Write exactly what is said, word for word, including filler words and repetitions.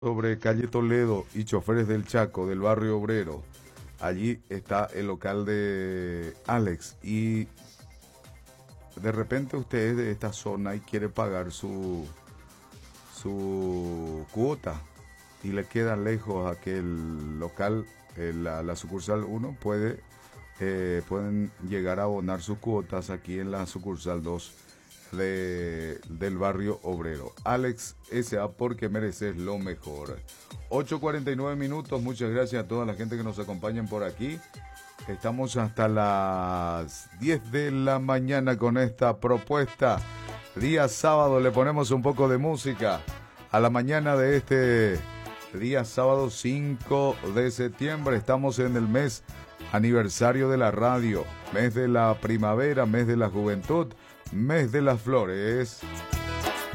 sobre calle Toledo y Choferes del Chaco, del barrio obrero. Allí está el local de Alex y de repente usted es de esta zona y quiere pagar su, su cuota y le queda lejos aquel local, eh, la, la sucursal uno puede, eh, pueden llegar a abonar sus cuotas aquí en la sucursal dos de, del barrio obrero. Alex S A, porque mereces lo mejor. ocho cuarenta y nueve minutos, muchas gracias a toda la gente que nos acompañan por aquí. Estamos hasta las diez de la mañana con esta propuesta. Día sábado le ponemos un poco de música a la mañana de este día sábado cinco de septiembre. Estamos en el mes aniversario de la radio, mes de la primavera, mes de la juventud, mes de las flores.